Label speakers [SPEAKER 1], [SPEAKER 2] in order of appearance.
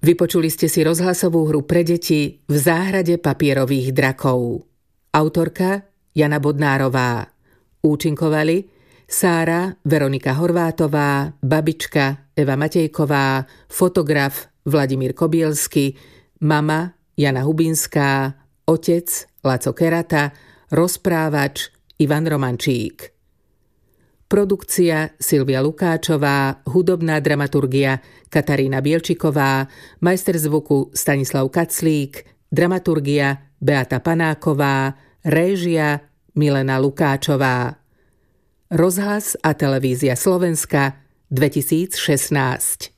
[SPEAKER 1] Vypočuli ste si rozhlasovú hru pre deti V záhrade papierových drakov. Autorka Jana Bodnárová. Účinkovali Sára Veronika Horvátová, babička Eva Matejková, fotograf Vladimír Kobielsky, mama Jana Hubinská, otec Laco Kerata, rozprávač Ivan Romančík. Produkcia Silvia Lukáčová, hudobná dramaturgia Katarína Bielčiková, majster zvuku Stanislav Kaclík, dramaturgia Beata Panáková, réžia Milena Lukáčová. Rozhlas a televízia Slovenska 2016.